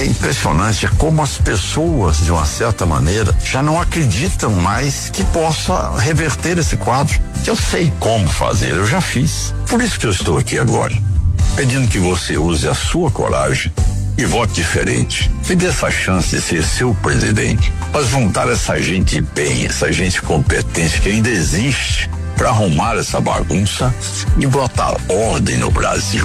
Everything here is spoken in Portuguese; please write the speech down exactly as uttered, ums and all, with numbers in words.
É impressionante como as pessoas, de uma certa maneira, já não acreditam mais que possa reverter esse quadro. Eu sei como fazer, eu já fiz. Por isso que eu estou aqui agora, pedindo que você use a sua coragem e vote diferente. Me dê essa chance de ser seu presidente. Mas juntar essa gente bem, essa gente competente que ainda existe para arrumar essa bagunça e botar ordem no Brasil.